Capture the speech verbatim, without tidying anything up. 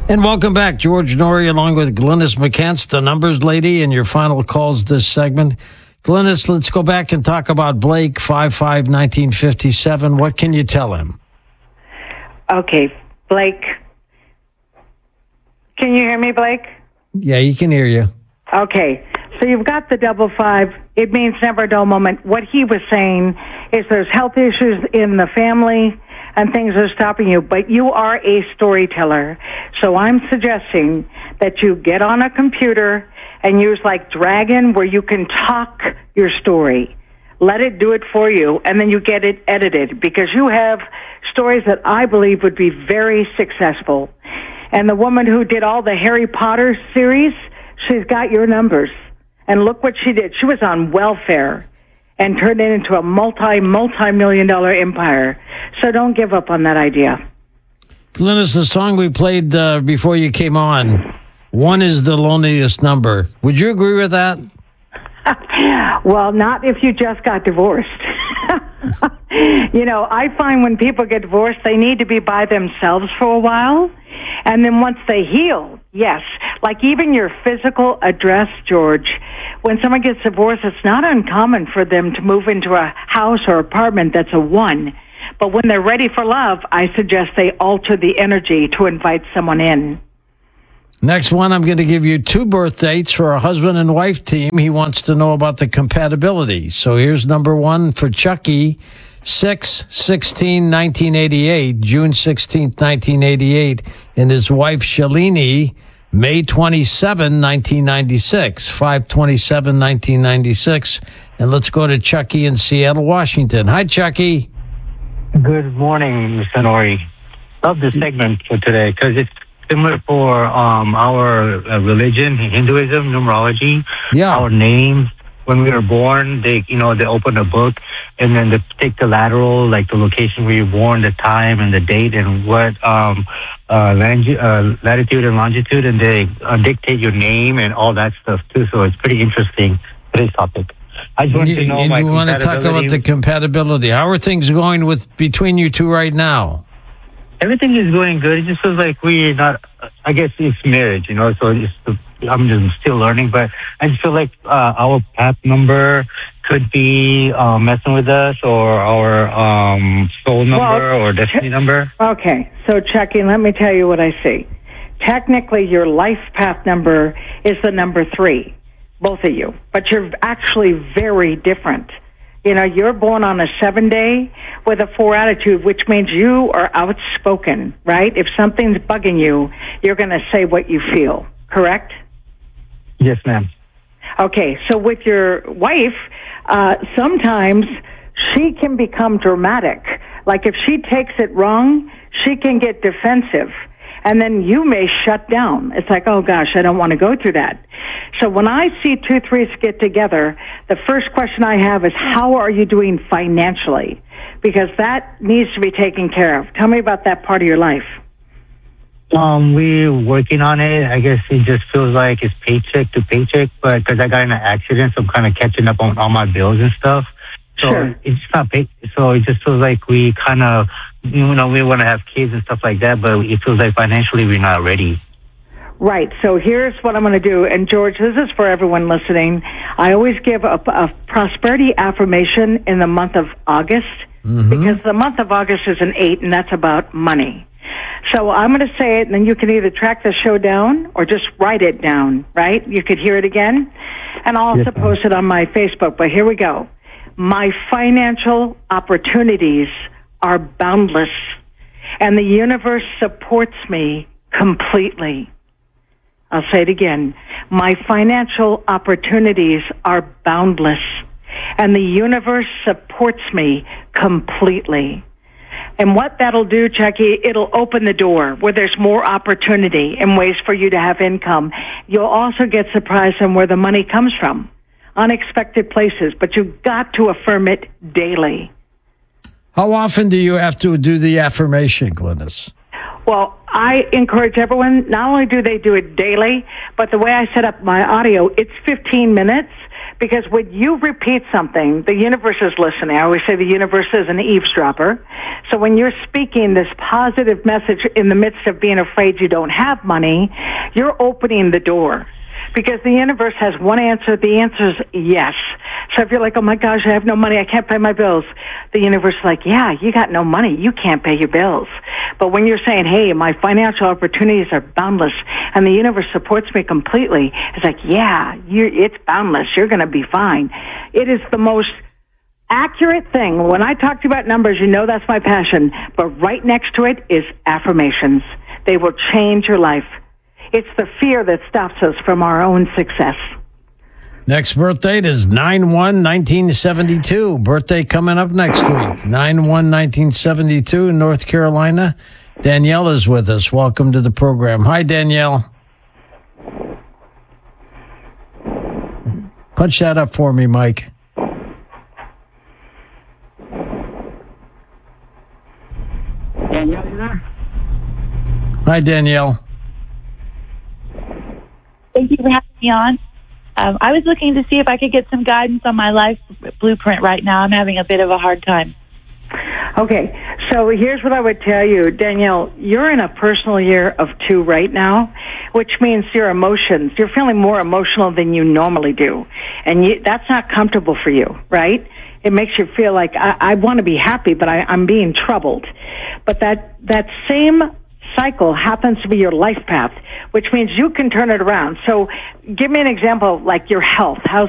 And welcome back, George Noory, along with Glynis McCants, the numbers lady, and your final calls this segment. Glynis, let's go back and talk about Blake, five five nineteen fifty-seven. What can you tell him? Okay, Blake. Can you hear me, Blake? Yeah, he can hear you. Okay, so you've got the double five. It means never a dull moment. What he was saying is there's health issues in the family and things are stopping you, but you are a storyteller. So I'm suggesting that you get on a computer and use like Dragon where you can talk your story. Let it do it for you, and then you get it edited, because you have stories that I believe would be very successful. And the woman who did all the Harry Potter series, she's got your numbers. And look what she did. She was on welfare and turned it into a multi, multi-million dollar empire. So don't give up on that idea. Glynis, the song we played uh, before you came on, one is the loneliest number. Would you agree with that? Well, not if you just got divorced. You know, I find when people get divorced, they need to be by themselves for a while. And then once they heal, yes, like even your physical address, George, when someone gets divorced, it's not uncommon for them to move into a house or apartment that's a one. But when they're ready for love, I suggest they alter the energy to invite someone in. Next one, I'm going to give you two birth dates for a husband and wife team. He wants to know about the compatibility. So here's number one for Chucky, six sixteen nineteen eighty-eight, June sixteenth, nineteen eighty-eight, and his wife Shalini, May twenty-seventh, nineteen ninety-six, five twenty-seven nineteen ninety-six. And let's go to Chucky in Seattle, Washington. Hi, Chucky. Good morning, Mister Noory. Love this segment for today because it's similar for um, our uh, religion, Hinduism, numerology. Yeah. Our names. When we were born, they, you know, they open a book and then they take the lateral, like the location where you're born, the time and the date and what um, uh, langi- uh, latitude and longitude, and they uh, dictate your name and all that stuff too. So it's pretty interesting, today's topic. I just want you, to know you my want to talk about the compatibility. How are things going with between you two right now? Everything is going good. It just feels like we're not, I guess it's marriage, you know, so it's, I'm just still learning, but I just feel like uh, our path number could be uh, messing with us, or our um, soul number well, or destiny number. Okay, so Chucky, let me tell you what I see. Technically, your life path number is the number three, both of you, but you're actually very different. You know, you're born on a seven day with a four attitude, which means you are outspoken, right? If something's bugging you, you're going to say what you feel, correct? Yes, ma'am. Okay, so with your wife, uh, sometimes she can become dramatic. Like if she takes it wrong, she can get defensive. And then you may shut down. It's like, oh gosh, I don't want to go through that. So when I see two threes get together, the first question I have is, how are you doing financially? Because that needs to be taken care of. Tell me about that part of your life. Um, we're working on it. I guess it just feels like it's paycheck to paycheck, but because I got in an accident, so I'm kind of catching up on all my bills and stuff. So Sure. it's not pay. So it just feels like we kind of, you know, we want to have kids and stuff like that, but it feels like financially we're not ready. Right. So here's what I'm going to do. And George, this is for everyone listening. I always give a, a prosperity affirmation in the month of August, mm-hmm. because the month of August is an eight, and that's about money. So I'm going to say it, and then you can either track the show down or just write it down, right? You could hear it again. And I'll also yes, post it on my Facebook. But here we go. My financial opportunities are boundless, and the universe supports me completely. I'll say it again. My financial opportunities are boundless, and the universe supports me completely. And what that'll do, Chucky, it'll open the door where there's more opportunity and ways for you to have income. You'll also get surprised on where the money comes from, unexpected places, but you've got to affirm it daily. How often do you have to do the affirmation, Glynis? Well, I encourage everyone, not only do they do it daily, but the way I set up my audio, it's fifteen minutes, Because when you repeat something, the universe is listening. I always say the universe is an eavesdropper. So when you're speaking this positive message in the midst of being afraid you don't have money, you're opening the door. Because the universe has one answer. The answer is yes. So if you're like, oh my gosh, I have no money, I can't pay my bills, the universe is like, yeah, you got no money, you can't pay your bills. But when you're saying, hey, my financial opportunities are boundless, and the universe supports me completely, it's like, yeah, you it's boundless, you're going to be fine. It is the most accurate thing. When I talk to you about numbers, you know that's my passion. But right next to it is affirmations. They will change your life. It's the fear that stops us from our own success. Next birth date is nine one nineteen seventy-two. Birthday coming up next week. nine one nineteen seventy-two in North Carolina. Danielle is with us. Welcome to the program. Hi, Danielle. Punch that up for me, Mike. Danielle, you there? Hi, Danielle. Thank you for having me on. Um, I was looking to see if I could get some guidance on my life blueprint right now. I'm having a bit of a hard time. Okay, so here's what I would tell you, Danielle. You're in a personal year of two right now, which means your emotions, you're feeling more emotional than you normally do. And you, that's not comfortable for you, right? It makes you feel like, I, I want to be happy, but I, I'm being troubled. But that, that same cycle happens to be your life path, which means you can turn it around. So give me an example, like your health. How's